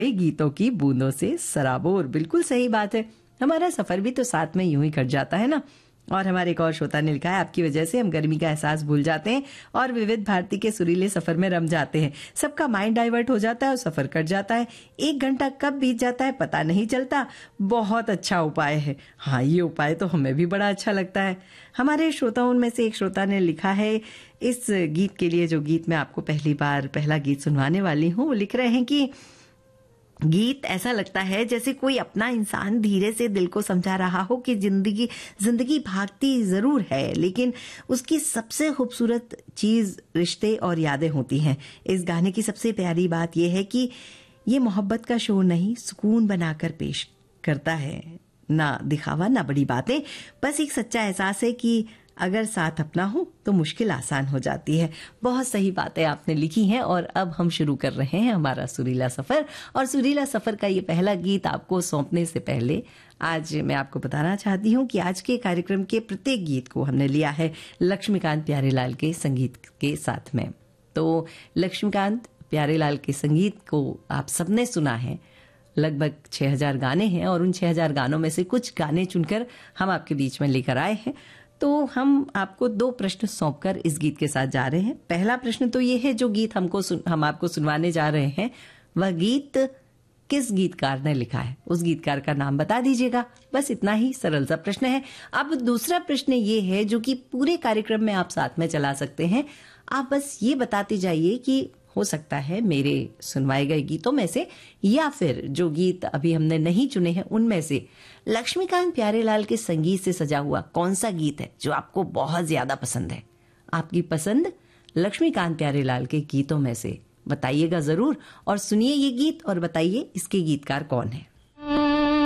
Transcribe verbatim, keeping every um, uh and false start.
गीतों की बूंदों से सराबोर। बिल्कुल सही बात है, हमारा सफर भी तो साथ में यूं ही कट जाता है ना। और हमारे एक और श्रोता ने लिखा है, आपकी वजह से हम गर्मी का एहसास भूल जाते हैं और विविध भारती के सुरीले सफर में रम जाते हैं। सबका माइंड डाइवर्ट हो जाता है और सफर कट जाता है। एक घंटा कब बीत जाता है पता नहीं चलता। बहुत अच्छा उपाय है। हाँ, ये उपाय तो हमें भी बड़ा अच्छा लगता है। हमारे श्रोताओं में से एक श्रोता ने लिखा है इस गीत के लिए, जो गीत मैं आपको पहली बार पहला गीत सुनवाने वाली हूँ, वो लिख रहे हैं कि गीत ऐसा लगता है जैसे कोई अपना इंसान धीरे से दिल को समझा रहा हो कि जिंदगी जिंदगी भागती जरूर है, लेकिन उसकी सबसे खूबसूरत चीज रिश्ते और यादें होती हैं। इस गाने की सबसे प्यारी बात यह है कि ये मोहब्बत का शोर नहीं, सुकून बनाकर पेश करता है। ना दिखावा ना बड़ी बातें, बस एक सच्चा एहसास है कि अगर साथ अपना हो तो मुश्किल आसान हो जाती है। बहुत सही बातें आपने लिखी हैं। और अब हम शुरू कर रहे हैं हमारा सुरीला सफर। और सुरीला सफर का ये पहला गीत आपको सौंपने से पहले आज मैं आपको बताना चाहती हूँ कि आज के कार्यक्रम के प्रत्येक गीत को हमने लिया है लक्ष्मीकांत प्यारेलाल के संगीत के साथ में। तो लक्ष्मीकांत प्यारेलाल के संगीत को आप सबने सुना है। लगभग छह हजार गाने हैं और उन छह हजार गानों में से कुछ गाने चुनकर हम आपके बीच में लेकर आए हैं। तो हम आपको दो प्रश्न सौंपकर इस गीत के साथ जा रहे हैं। पहला प्रश्न तो ये है, जो गीत हमको सुन, हम आपको सुनवाने जा रहे हैं वह गीत किस गीतकार ने लिखा है, उस गीतकार का नाम बता दीजिएगा। बस इतना ही सरल सा प्रश्न है। अब दूसरा प्रश्न ये है, जो कि पूरे कार्यक्रम में आप साथ में चला सकते हैं। आप बस ये बताते जाइए कि हो सकता है मेरे सुनवाए गए गीतों में से या फिर जो गीत अभी हमने नहीं चुने हैं उनमें से लक्ष्मीकांत प्यारेलाल के संगीत से सजा हुआ कौन सा गीत है जो आपको बहुत ज्यादा पसंद है। आपकी पसंद लक्ष्मीकांत प्यारेलाल के गीतों में से बताइएगा जरूर, और सुनिए ये गीत और बताइए इसके गीतकार कौन है।